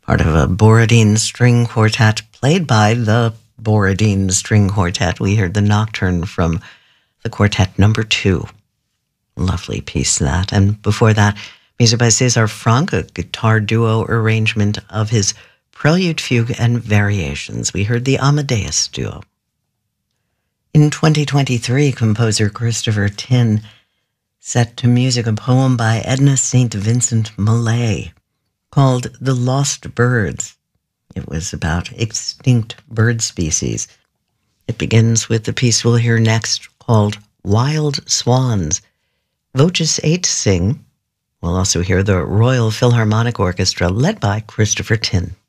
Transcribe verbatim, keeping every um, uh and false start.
part of a Borodin string quartet played by the Borodin String Quartet. We heard the Nocturne from the quartet number two. Lovely piece, that. And before that, music by César Franck, a guitar duo arrangement of his Prelude, Fugue, and Variations. We heard the Amadeus duo. In twenty twenty-three, composer Christopher Tin set to music a poem by Edna Saint Vincent Millay called The Lost Birds. It was about extinct bird species. It begins with the piece we'll hear next called Wild Swans. Voces eight sing. We'll also hear the Royal Philharmonic Orchestra led by Christopher Tin.